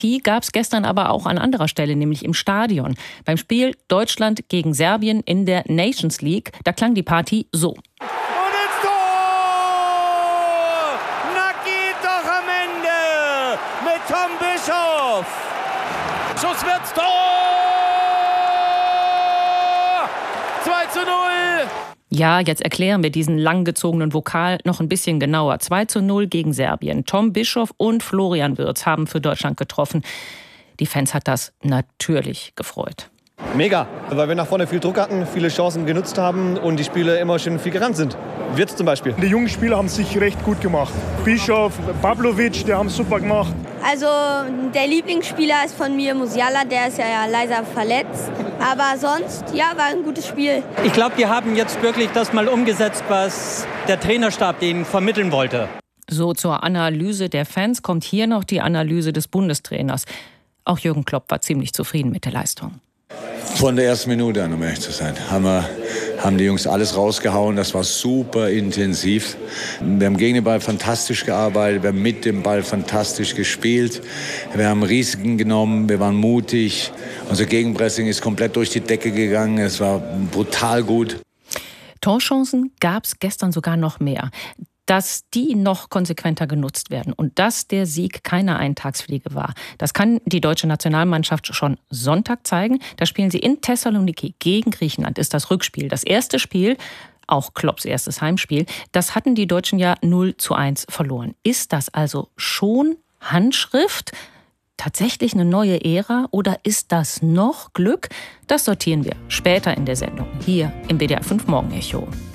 Die gab es gestern aber auch an anderer Stelle, nämlich im Stadion. Beim Spiel Deutschland gegen Serbien in der Nations League, da klang die Party so. Und ins Tor! Na geht doch am Ende mit Tom Bischoff. Schuss wird's Tor! 2:0! Ja, jetzt erklären wir diesen langgezogenen Vokal noch ein bisschen genauer. 2:0 gegen Serbien. Tom Bischoff und Florian Wirtz haben für Deutschland getroffen. Die Fans hat das natürlich gefreut. Mega, weil wir nach vorne viel Druck hatten, viele Chancen genutzt haben und die Spieler immer schön viel gerannt sind. Wirtz zum Beispiel. Die jungen Spieler haben sich recht gut gemacht. Bischoff, Pavlovic, die haben es super gemacht. Also der Lieblingsspieler ist von mir Musiala, der ist ja leider verletzt. Aber sonst, ja, war ein gutes Spiel. Ich glaube, die haben jetzt wirklich das mal umgesetzt, was der Trainerstab denen vermitteln wollte. So, zur Analyse der Fans kommt hier noch die Analyse des Bundestrainers. Auch Jürgen Klopp war ziemlich zufrieden mit der Leistung. Von der ersten Minute an, um ehrlich zu sein, haben die Jungs alles rausgehauen. Das war super intensiv. Wir haben gegen den Ball fantastisch gearbeitet, wir haben mit dem Ball fantastisch gespielt. Wir haben Risiken genommen, wir waren mutig. Unser Gegenpressing ist komplett durch die Decke gegangen. Es war brutal gut. Torchancen gab es gestern sogar noch mehr. Dass die noch konsequenter genutzt werden und dass der Sieg keine Eintagsfliege war, das kann die deutsche Nationalmannschaft schon Sonntag zeigen. Da spielen sie in Thessaloniki gegen Griechenland, ist das Rückspiel. Das erste Spiel, auch Klopps erstes Heimspiel, das hatten die Deutschen ja 0:1 verloren. Ist das also schon Handschrift? Tatsächlich eine neue Ära oder ist das noch Glück? Das sortieren wir später in der Sendung hier im WDR 5 Morgen Echo.